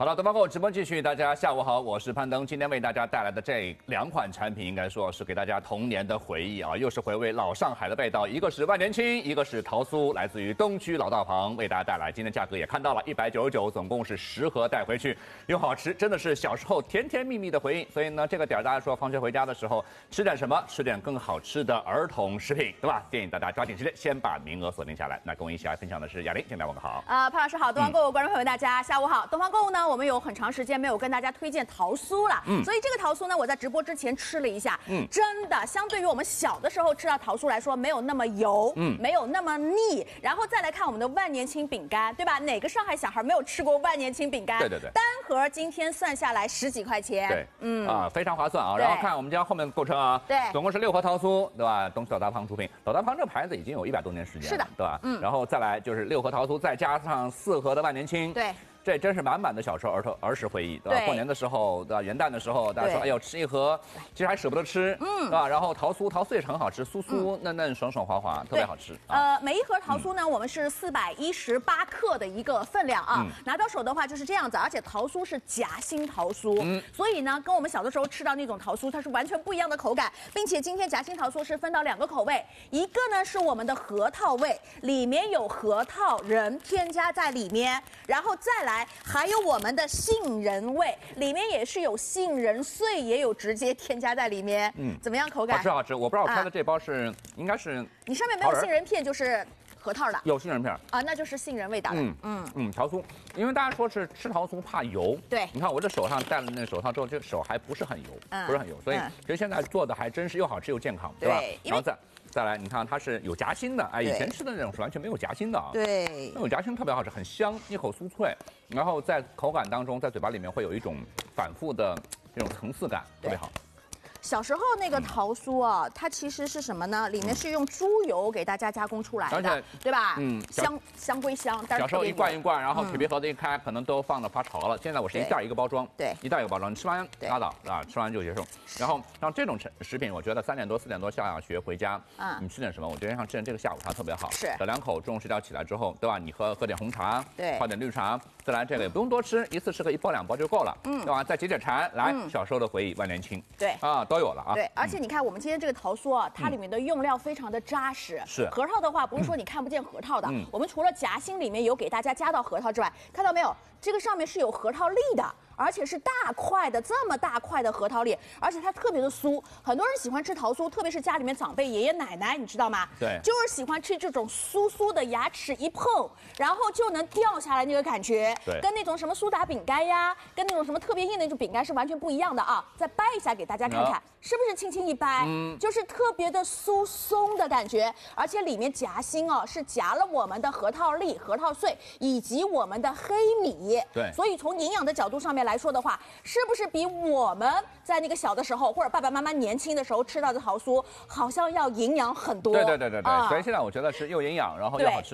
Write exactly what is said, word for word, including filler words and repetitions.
了，东方购直播继续，大家下午好，我是潘登。今天为大家带来的这两款产品，应该说是给大家童年的回忆啊，又是回味老上海的味道。一个是万年青，一个是桃酥，来自于东区老道旁，为大家带来。今天价格也看到了，一百九十九，总共是十盒带回去，又好吃，真的是小时候甜甜蜜蜜的回忆。所以呢，这个点大家说放学回家的时候吃点什么？吃点更好吃的儿童食品，对吧？建议大家抓紧时间，先把名额锁定下来。那跟我一起来分享的是雅玲，进来我们好。 啊，潘老师好，东方购物观众朋友大家下午好。东方购物呢，我们有很长时间没有跟大家推荐桃酥了，嗯，所以这个桃酥呢，我在直播之前吃了一下，嗯，真的相对于我们小的时候吃到桃酥来说，没有那么油，嗯，没有那么腻。然后再来看我们的万年青饼干，对吧？哪个上海小孩没有吃过万年青饼干？ 对对对， 单盒今天算下来十几块钱， 对，嗯啊，非常划算啊。然后看我们家后面的构成啊， 对， 总共是六盒桃酥，对吧？东区老大旁出品，老大旁这个牌子已经有一百多年时间了， 是的， 对吧？嗯，然后再来就是六盒桃酥，再加上四盒的万年青， 对。 这真是满满的小时候儿童儿时回忆，对吧？过年的时候，对吧？元旦的时候，大家说，哎呦，吃一盒，其实还舍不得吃，嗯，对吧？然后桃酥，桃酥也是很好吃，酥酥嫩嫩、爽爽滑滑，特别好吃。 呃，每一盒桃酥呢，我们是四百一十八克的一个分量啊，拿到手的话就是这样子，而且桃酥是夹心桃酥，嗯，所以呢，跟我们小的时候吃到那种桃酥，它是完全不一样的口感，并且今天夹心桃酥是分到两个口味，一个呢是我们的核桃味，里面有核桃仁添加在里面，然后再来还有我。我们的杏仁味里面也是有杏仁碎，也有直接添加在里面。嗯，怎么样口感？ 好吃好吃。我不知道我挑的这包是、啊、应该是你上面没有杏仁片，就是核桃的。 有杏仁片啊，那就是杏仁味道的。 嗯嗯嗯，桃酥，因为大家说是吃桃酥怕油。 对， 你看我这手上戴了那个手套之后，这手还不是很油，嗯、不是很油，所以其实现在做的还真是又好吃又健康，对吧？然后再。再来，你看它是有夹心的，哎，以前吃的那种是完全没有夹心的啊。 对， 那种夹心特别好吃，很香，一口酥脆，然后在口感当中，在嘴巴里面会有一种反复的这种层次感，特别好。 小时候那个桃酥啊，它其实是什么呢？里面是用猪油给大家加工出来的，对吧？嗯，香香归香，但是小时候一罐一罐，然后铁皮盒子一开，可能都放到发潮了。现在我是一袋一个包装， 对， 一袋一个包装，你吃完拉倒啊，吃完就结束。然后像这种食品，我觉得三点多四点多下学回家，嗯，你吃点什么？我觉得像吃点这个下午茶特别好， 是， 喝两口，中午睡觉起来之后，对吧？你喝喝点红茶， 对， 泡点绿茶，再来这个也不用多吃，一次吃个一包两包就够了，嗯，对吧？再解解馋，来小时候的回忆，万年青， 对， 啊都有了啊， 对，而且。你看，我们今天这个桃酥啊，它里面的用料非常的扎实。 是核桃的话，不是说你看不见核桃的。嗯、我们除了夹心里面有给大家加到核桃之外，看到没有？这个上面是有核桃粒的。而且是大块的，这么大块的核桃粒，而且它特别的酥。很多人喜欢吃桃酥，特别是家里面长辈、爷爷奶奶，你知道吗？ 对， 就是喜欢吃这种酥酥的，牙齿一碰，然后就能掉下来那个感觉。 对， 跟那种什么苏打饼干呀，跟那种什么特别硬的那种饼干是完全不一样的啊！再掰一下给大家看看，嗯、是不是轻轻一掰，嗯、就是特别的酥松的感觉？而且里面夹心哦，是夹了我们的核桃粒、核桃碎以及我们的黑米。 对， 所以从营养的角度上面来说的话，是不是比我们在那个小的时候，或者爸爸妈妈年轻的时候吃到的桃酥，好像要营养很多？ 对对对对对，啊、所以现在我觉得是又营养，然后又好吃。